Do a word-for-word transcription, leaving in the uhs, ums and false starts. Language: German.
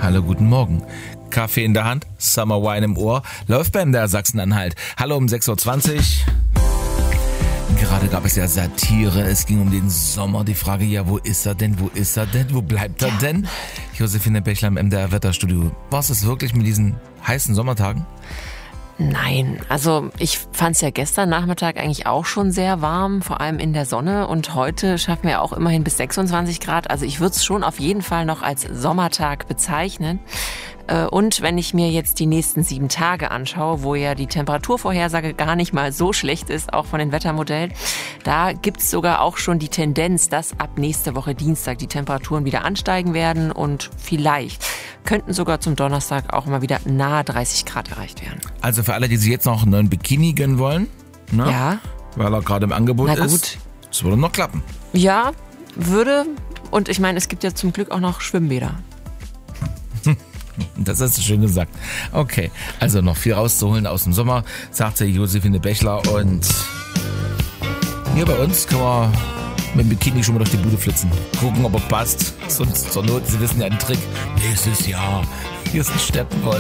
Hallo, guten Morgen. Kaffee in der Hand, Summer Wine im Ohr, läuft beim der Sachsen-Anhalt. Hallo um sechs Uhr zwanzig. Gerade gab es ja Satire, es ging um den Sommer. Die Frage, ja, wo ist er denn, wo ist er denn, wo bleibt er ja. denn? Josephine Bechler im M D R Wetterstudio. War es wirklich mit diesen heißen Sommertagen? Nein, also ich fand es ja gestern Nachmittag eigentlich auch schon sehr warm, vor allem in der Sonne. Und heute schaffen wir auch immerhin bis sechsundzwanzig Grad. Also ich würde es schon auf jeden Fall noch als Sommertag bezeichnen. Und wenn ich mir jetzt die nächsten sieben Tage anschaue, wo ja die Temperaturvorhersage gar nicht mal so schlecht ist, auch von den Wettermodellen, da gibt's sogar auch schon die Tendenz, dass ab nächste Woche Dienstag die Temperaturen wieder ansteigen werden und vielleicht könnten sogar zum Donnerstag auch mal wieder nahe dreißig Grad erreicht werden. Also für alle, die sich jetzt noch einen neuen Bikini gönnen wollen, ne? Ja. Weil er gerade im Angebot Na gut. ist, das würde noch klappen. Ja, würde. Und ich meine, es gibt ja zum Glück auch noch Schwimmbäder. Das hast du schön gesagt. Okay, also noch viel rauszuholen aus dem Sommer, sagte Josephine Bechler. Und hier bei uns können wir mit dem Bikini schon mal durch die Bude flitzen. Gucken, ob er passt. Sonst zur Not, Sie wissen ja einen Trick. Nächstes Jahr. Hier ist ein Steppenwolf.